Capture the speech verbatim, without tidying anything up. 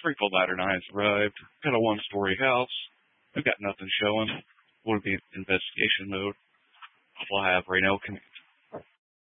Springfield Ladder nine has arrived. Got a one-story house. I've got nothing showing. We'll be in investigation mode. We'll have Raynell